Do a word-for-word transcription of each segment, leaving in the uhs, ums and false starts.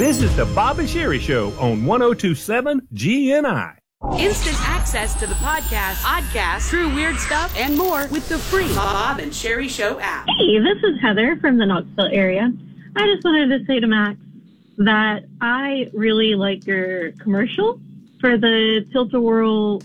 This is the Bob and Sherry Show on one oh two point seven G N I. Instant access to the podcast, podcast, true weird stuff, and more with the free Bob and Sherry Show app. Hey, this is Heather from the Knoxville area. I just wanted to say to Max that I really like your commercial for the Tilt-A-Whirl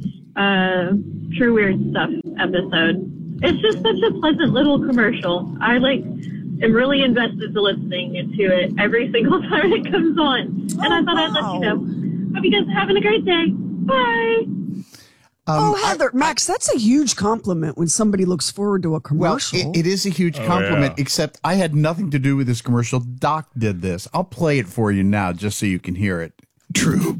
uh, True Weird Stuff episode. It's just such a pleasant little commercial. I like am really invested to listening to it every single time it comes on. And oh, I thought wow. I'd let you know. Hope you guys are having a great day. Bye. Um, oh, Heather, I, Max, that's a huge compliment when somebody looks forward to a commercial. Well, it, it is a huge compliment, oh, yeah. except I had nothing to do with this commercial. Doc did this. I'll play it for you now just so you can hear it. True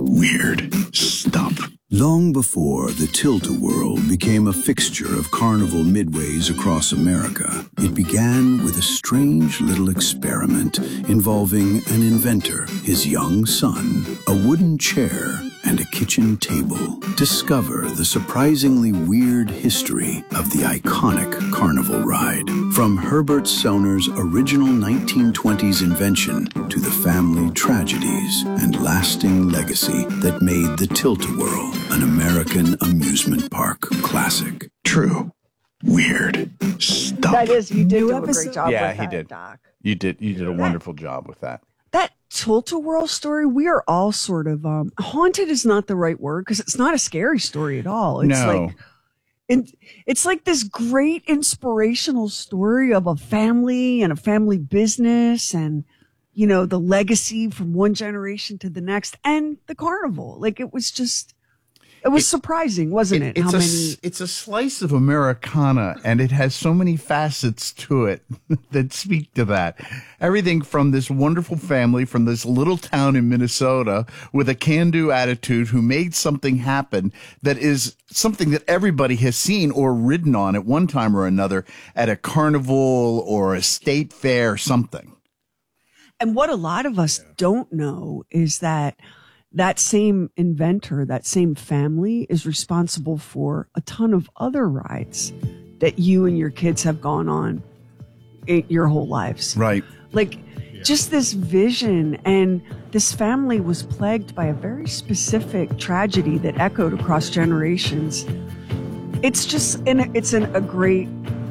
weird stuff. Long before the Tilt-A-Whirl became a fixture of carnival midways across America, it began with a strange little experiment involving an inventor, his young son, a wooden chair, and a kitchen table. Discover the surprisingly weird history of the iconic carnival ride. From Herbert Sellner's original nineteen twenties invention to the family tragedies and lasting legacy that made the Tilt-A-Whirl an American amusement park classic. True weird stuff. That is, you did do a great job yeah, with he that, did. Doc. You did. You did a wonderful job with that. That Tilt-A-Whirl story, we are all sort of um, haunted is not the right word because it's not a scary story at all. It's no. like it, it's like this great inspirational story of a family and a family business and, you know, the legacy from one generation to the next and the carnival. Like it was just, it was it, surprising, wasn't it? it? It's, How a, many... it's a slice of Americana, and it has so many facets to it that speak to that. Everything from this wonderful family from this little town in Minnesota with a can-do attitude who made something happen that is something that everybody has seen or ridden on at one time or another at a carnival or a state fair, something. And what a lot of us don't know is that that same inventor, that same family is responsible for a ton of other rides that you and your kids have gone on in your whole lives. Right. Like yeah. just this vision, and this family was plagued by a very specific tragedy that echoed across generations. It's just, an, it's an, a great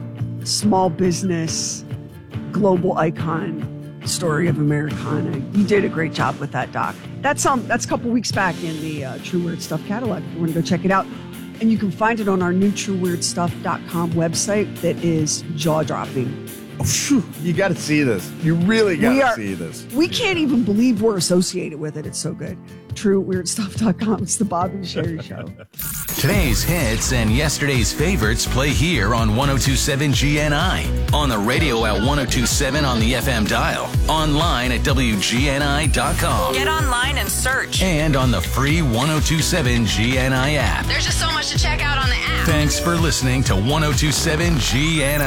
small business, global icon story of Americana. You did a great job with that, Doc. That's um that's a couple weeks back in the uh, True Weird Stuff catalog. If you want to go check it out, and you can find it on our new true weird stuff dot com website. That is jaw dropping. Oh, phew, you got to see this. You really got to see this. We can't even believe we're associated with it. It's so good. true weird stuff dot com. It's the Bob and Sherry Show. Today's hits and yesterday's favorites play here on one oh two point seven G N I. On the radio at one oh two point seven on the F M dial. Online at W G N I dot com. Get online and search. And on the free one oh two point seven G N I app. There's just so much to check out on the app. Thanks for listening to one oh two point seven G N I.